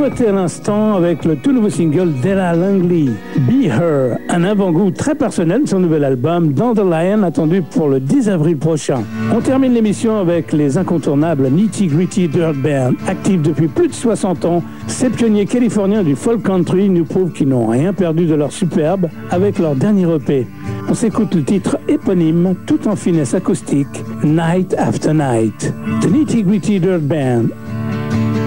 Dueté à l'instant avec le tout nouveau single d'Ella Langley, Be Her, un avant-goût très personnel de son nouvel album Dandelion, attendu pour le 10 avril prochain. On termine l'émission avec les incontournables Nitty Gritty Dirt Band, actifs depuis plus de 60 ans. Ces pionniers californiens du folk country nous prouvent qu'ils n'ont rien perdu de leur superbe avec leur dernier EP. On s'écoute le titre éponyme, tout en finesse acoustique, Night After Night. The Nitty Gritty Dirt Band,